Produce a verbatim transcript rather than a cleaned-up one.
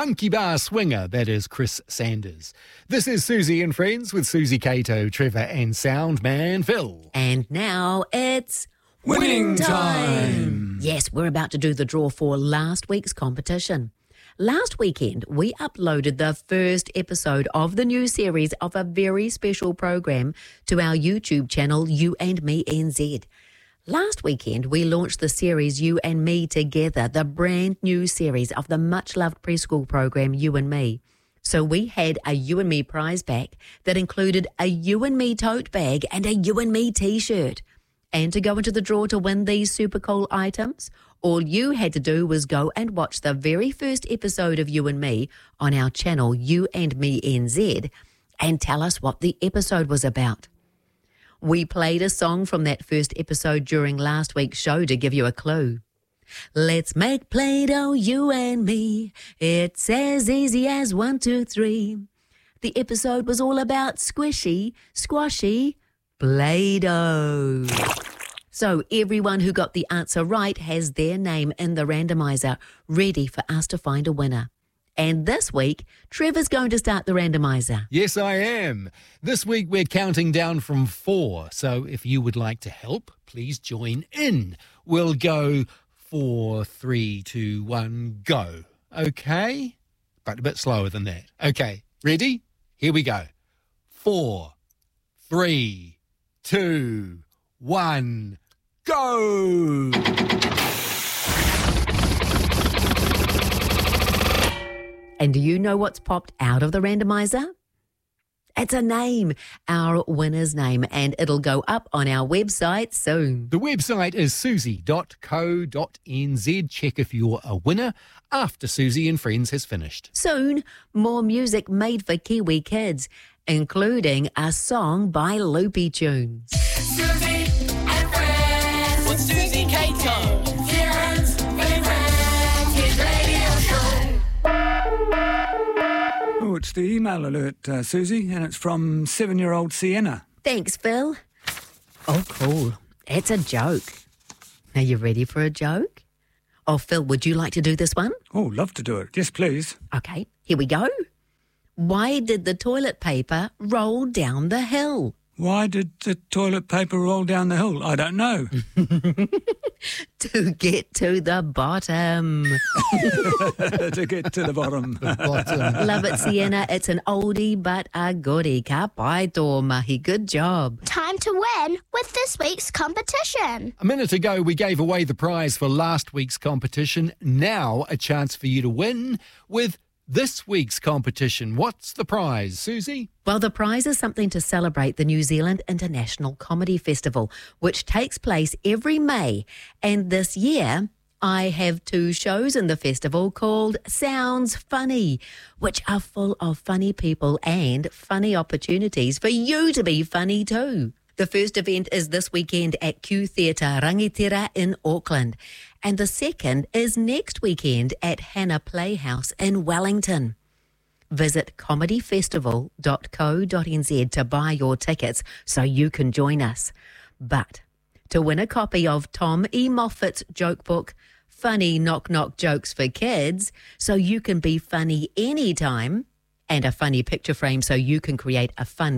Monkey Bar Swinger, that is Chris Sanders. This is Susie and Friends with Susie Cato, Trevor and Sound Man Phil. And now it's Winning time! Yes, we're about to do the draw for last week's competition. Last weekend, we uploaded the first episode of the new series of a very special program to our YouTube channel, You and Me N Z. Last weekend, we launched the series You and Me Together, the brand new series of the much-loved preschool program You and Me. So we had a You and Me prize pack that included a You and Me tote bag and a You and Me t-shirt. And to go into the draw to win these super cool items, all you had to do was go and watch the very first episode of You and Me on our channel You and Me N Z and tell us what the episode was about. We played a song from that first episode during last week's show to give you a clue. Let's make Play-Doh, you and me. It's as easy as one, two, three. The episode was all about squishy, squashy Play-Doh. So everyone who got the answer right has their name in the randomizer, ready for us to find a winner. And this week, Trevor's going to start the randomizer. Yes, I am. This week we're counting down from four, so if you would like to help, please join in. We'll go four, three, two, one, go. Okay? But a bit slower than that. Okay, ready? Here we go. Four, three, two, one, go! And do you know what's popped out of the randomizer? It's a name, our winner's name, and it'll go up on our website soon. The website is susie dot co dot n z. Check if you're a winner after Susie and Friends has finished. Soon, more music made for Kiwi kids, including a song by Loopy Tunes. Susie and Friends with Susie Cato. Friends, friends, his radio show. Oh, it's the email alert, uh, Susie, and it's from seven-year-old Sienna. Thanks, Phil. Oh, cool. It's a joke. Are you ready for a joke? Oh, Phil, would you like to do this one? Oh, love to do it. Yes, please. Okay, here we go. Why did the toilet paper roll down the hill? Why did the toilet paper roll down the hill? I don't know. To get to the bottom. To get to the bottom. Bottom. Love it, Sienna. It's an oldie but a goodie. Ka pai tō mahi. Good job. Time to win with this week's competition. A minute ago, we gave away the prize for last week's competition. Now, a chance for you to win with this week's competition. What's the prize, Susie? Well, the prize is something to celebrate the New Zealand International Comedy Festival, which takes place every May. And this year, I have two shows in the festival called Sounds Funny, which are full of funny people and funny opportunities for you to be funny too. The first event is this weekend at Q Theatre Rangitira in Auckland, and the second is next weekend at Hannah Playhouse in Wellington. Visit comedy festival dot co dot n z to buy your tickets so you can join us. But to win a copy of Tom E. Moffat's joke book, Funny Knock Knock Jokes for Kids, so you can be funny anytime, and a funny picture frame so you can create a fun